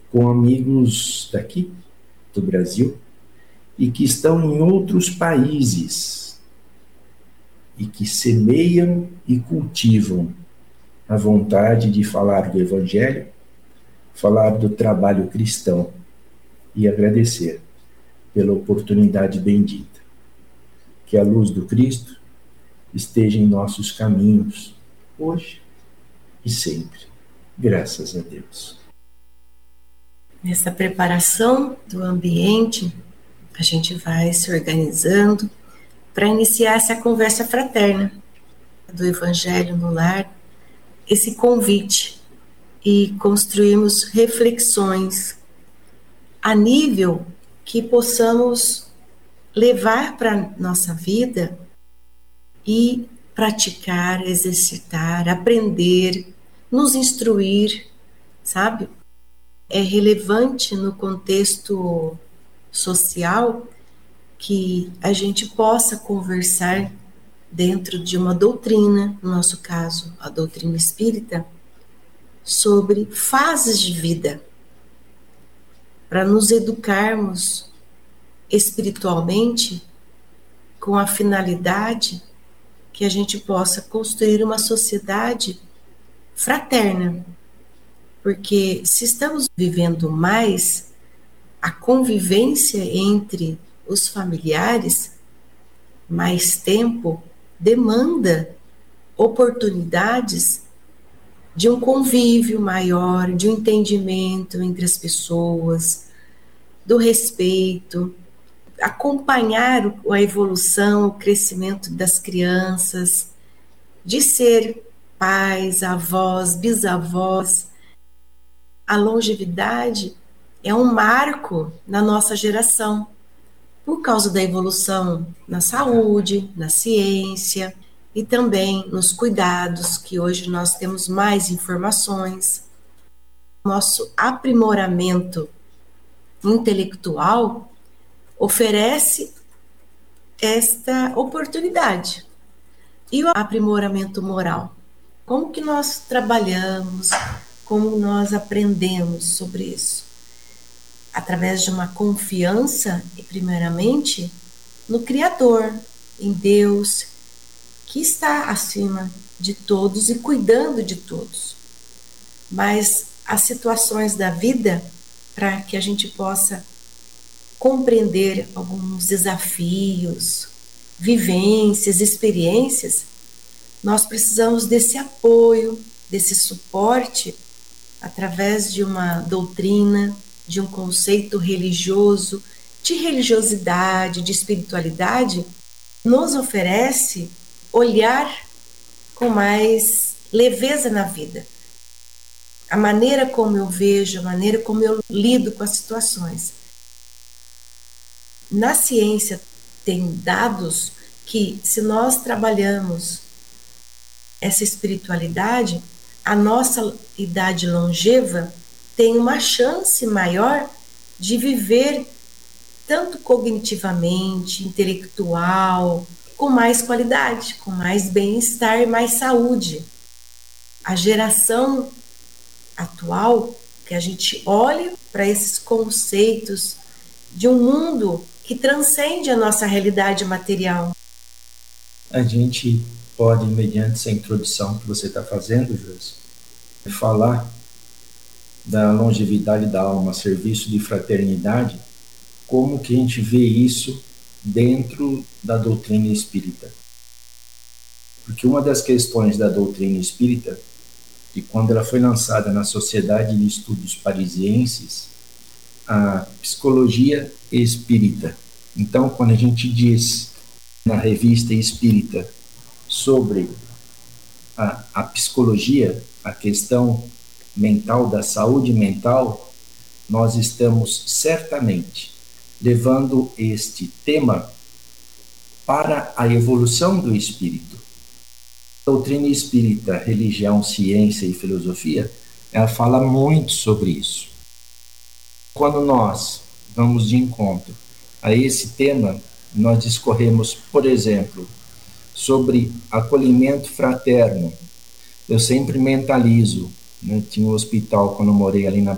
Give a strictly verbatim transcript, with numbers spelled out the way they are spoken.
com amigos daqui, do Brasil, e que estão em outros países, e que semeiam e cultivam a vontade de falar do Evangelho, falar do trabalho cristão e agradecer pela oportunidade bendita. Que a luz do Cristo esteja em nossos caminhos, hoje e sempre. Graças a Deus. Nessa preparação do ambiente, a gente vai se organizando para iniciar essa conversa fraterna do Evangelho no Lar, esse convite, e construirmos reflexões a nível que possamos levar para a nossa vida e praticar, exercitar, aprender, nos instruir, sabe? É relevante no contexto social que a gente possa conversar dentro de uma doutrina, no nosso caso, a doutrina espírita, sobre fases de vida, para nos educarmos espiritualmente com a finalidade que a gente possa construir uma sociedade fraterna. Porque se estamos vivendo mais a convivência entre os familiares, mais tempo demanda oportunidades de um convívio maior, de um entendimento entre as pessoas, do respeito, acompanhar a evolução, o crescimento das crianças, de ser pais, avós, bisavós. A longevidade é um marco na nossa geração, por causa da evolução na saúde, na ciência e também nos cuidados, que hoje nós temos mais informações. Nosso aprimoramento intelectual oferece esta oportunidade. E o aprimoramento moral? Como que nós trabalhamos, como nós aprendemos sobre isso? Através de uma confiança, primeiramente, no Criador, em Deus, que está acima de todos e cuidando de todos. Mas as situações da vida, para que a gente possa compreender alguns desafios, vivências, experiências, nós precisamos desse apoio, desse suporte, através de uma doutrina, de um conceito religioso, de religiosidade, de espiritualidade, nos oferece olhar com mais leveza na vida. A maneira como eu vejo, a maneira como eu lido com as situações. Na ciência tem dados que, se nós trabalhamos essa espiritualidade, a nossa idade longeva tem uma chance maior de viver tanto cognitivamente, intelectual, com mais qualidade, com mais bem-estar e mais saúde. A geração atual, que a gente olha para esses conceitos de um mundo que transcende a nossa realidade material. A gente pode, mediante essa introdução que você está fazendo, Josi, falar da longevidade da alma, serviço de fraternidade, como que a gente vê isso dentro da doutrina espírita. Porque uma das questões da doutrina espírita, que quando ela foi lançada na Sociedade de Estudos Parisienses, a psicologia espírita. Então, quando a gente diz na revista espírita sobre a, a psicologia, a questão mental, da saúde mental, nós estamos certamente levando este tema para a evolução do espírito. A doutrina espírita, religião, ciência e filosofia, ela fala muito sobre isso. Quando nós vamos de encontro a esse tema, nós discorremos, por exemplo, sobre acolhimento fraterno. Eu sempre mentalizo, né? Tinha um hospital quando eu morei ali na